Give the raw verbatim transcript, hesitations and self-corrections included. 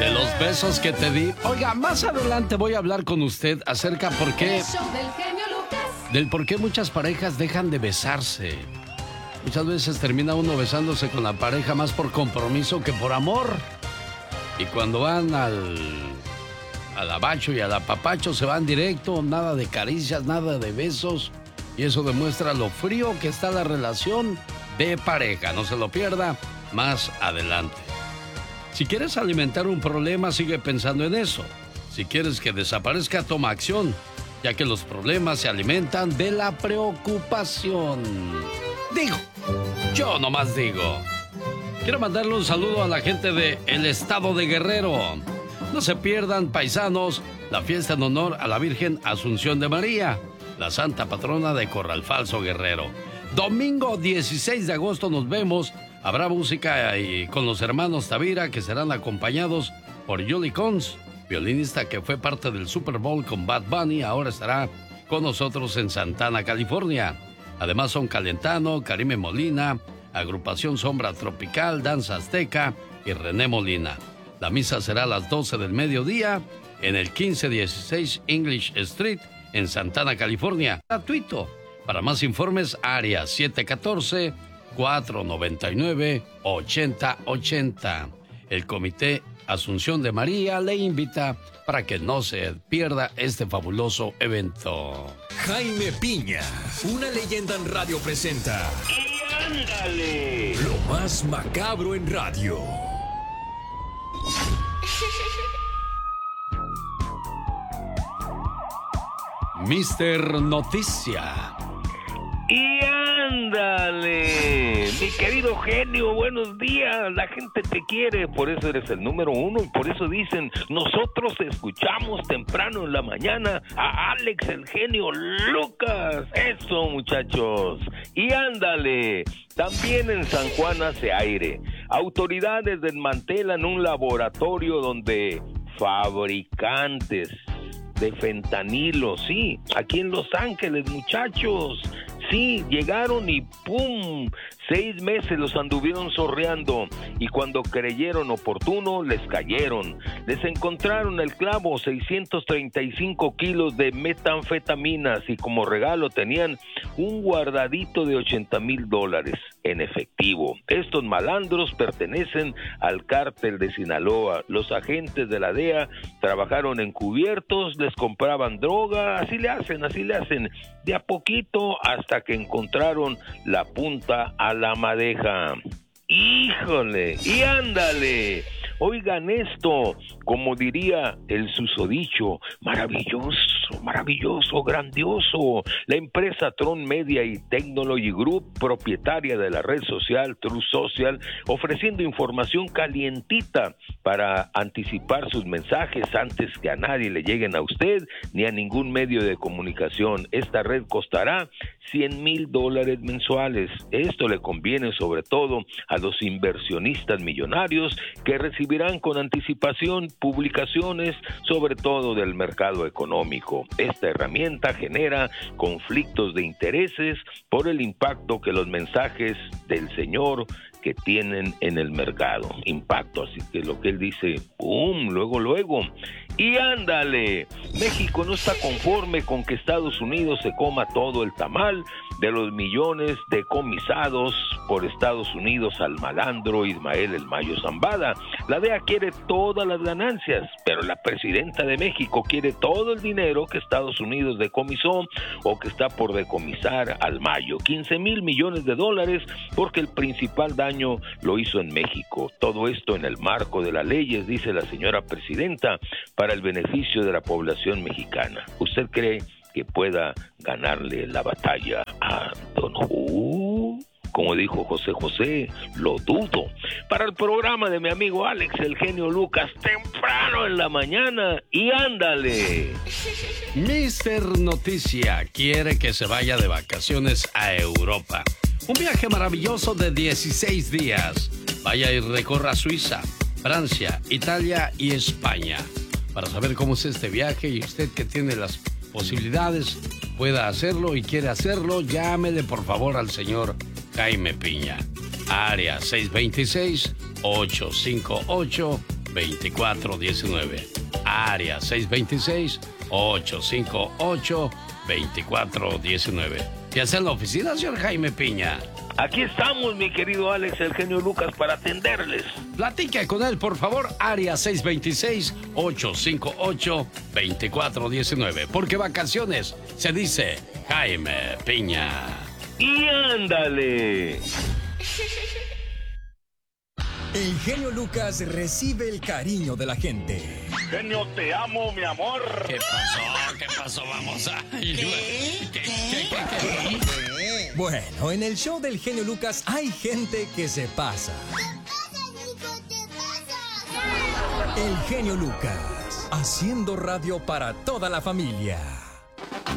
De los besos que te di. Oiga, más adelante voy a hablar con usted acerca por qué... del por qué muchas parejas dejan de besarse. Muchas veces termina uno besándose con la pareja más por compromiso que por amor. Y cuando van al... al abacho y al apapacho se van directo, nada de caricias, nada de besos. Y eso demuestra lo frío que está la relación de pareja. No se lo pierda más adelante. Si quieres alimentar un problema, sigue pensando en eso. Si quieres que desaparezca, toma acción, ya que los problemas se alimentan de la preocupación. Digo, yo nomás digo. Quiero mandarle un saludo a la gente de el estado de Guerrero. No se pierdan, paisanos, la fiesta en honor a la Virgen Asunción de María, la santa patrona de Corral Falso, Guerrero. Domingo dieciséis de agosto nos vemos. Habrá música y con los hermanos Tavira, que serán acompañados por Julie Cons, violinista que fue parte del Super Bowl con Bad Bunny. Ahora estará con nosotros en Santana, California. Además son Calentano, Karime Molina, Agrupación Sombra Tropical, Danza Azteca y René Molina. La misa será a las doce del mediodía en el quince dieciséis English Street en Santana, California. Gratuito. Para más informes, área siete uno cuatro, cuatro nueve nueve, ocho cero ocho cero. El Comité Asunción de María le invita para que no se pierda este fabuloso evento. Jaime Piña, una leyenda en radio presenta. ¡Y ándale! Lo más macabro en radio. mister Noticia. ¡Y ándale! Mi querido genio, buenos días. La gente te quiere, por eso eres el número uno y por eso dicen, nosotros escuchamos temprano en la mañana a Alex, el genio Lucas. Eso, muchachos. ¡Y ándale! También en San Juan hace aire. Autoridades desmantelan un laboratorio donde fabricantes de fentanilo, sí, aquí en Los Ángeles, muchachos. Sí, llegaron y ¡pum! Seis meses los anduvieron sorreando y cuando creyeron oportuno les cayeron. Les encontraron el clavo, seiscientos treinta y cinco kilos de metanfetaminas y como regalo tenían un guardadito de ochenta mil dólares en efectivo. Estos malandros pertenecen al cártel de Sinaloa. Los agentes de la D E A trabajaron encubiertos, les compraban droga, así le hacen, así le hacen, de a poquito hasta que encontraron la punta a la madeja. ¡Híjole! ¡Y ándale! Oigan esto, como diría el susodicho, maravilloso, maravilloso, grandioso. La empresa Tron Media y Technology Group, propietaria de la red social True Social, ofreciendo información calientita para anticipar sus mensajes antes que a nadie le lleguen a usted ni a ningún medio de comunicación. Esta red costará cien mil dólares mensuales. Esto le conviene sobre todo a los inversionistas millonarios que recibirán con anticipación publicaciones sobre todo del mercado económico. Esta herramienta genera conflictos de intereses por el impacto que los mensajes del señor que tienen en el mercado. Impacto, así que lo que él dice, ¡pum!, luego, luego. Y ándale, México no está conforme con que Estados Unidos se coma todo el tamal de los millones decomisados por Estados Unidos al malandro Ismael El Mayo Zambada. La D E A quiere todas las ganancias, pero la presidenta de México quiere todo el dinero que Estados Unidos decomisó o que está por decomisar al Mayo. quince mil millones de dólares porque el principal daño lo hizo en México. Todo esto en el marco de las leyes, dice la señora presidenta, para el beneficio de la población mexicana. ¿Usted cree que pueda ganarle la batalla a Don Who? Como dijo José José, lo dudo. Para el programa de mi amigo Alex, el genio Lucas, temprano en la mañana, y ándale. mister Noticia quiere que se vaya de vacaciones a Europa. Un viaje maravilloso de dieciséis días. Vaya y recorra Suiza, Francia, Italia y España. Para saber cómo es este viaje y usted que tiene las posibilidades pueda hacerlo y quiere hacerlo, llámele por favor al señor Jaime Piña. Área seis dos seis, ocho cinco ocho, veinticuatro diecinueve. Área seis dos seis, ocho cinco ocho, veinticuatro diecinueve. ¿Qué hace en la oficina, señor Jaime Piña? Aquí estamos, mi querido Alex, el genio Lucas, para atenderles. Platique con él, por favor. Área seis dos seis, ocho cinco ocho, veinticuatro diecinueve. Porque vacaciones se dice Jaime Piña. Y ándale. El genio Lucas recibe el cariño de la gente. Genio, te amo, mi amor. ¿Qué pasó? ¿Qué pasó? Vamos a... ¿Qué? ¿Qué? ¿Qué? ¿Qué? ¿Qué? Bueno, en el show del genio Lucas hay gente que se pasa. El genio Lucas, haciendo radio para toda la familia.